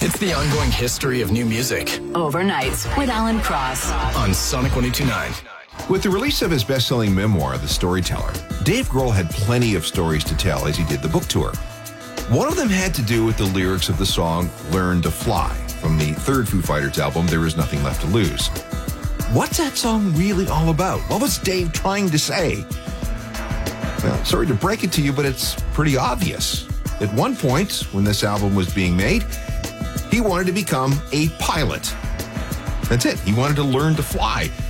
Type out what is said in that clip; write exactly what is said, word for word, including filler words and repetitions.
It's the ongoing history of new music. Overnights with Alan Cross on Sonic one oh two point nine. With the release of his best-selling memoir, The Storyteller, Dave Grohl had plenty of stories to tell as he did the book tour. One of them had to do with the lyrics of the song Learn to Fly from the third Foo Fighters album, There Is Nothing Left to Lose. What's that song really all about? What was Dave trying to say? Well, sorry to break it to you, but it's pretty obvious. At one point, when this album was being made, he wanted to become a pilot. That's it. He wanted to learn to fly.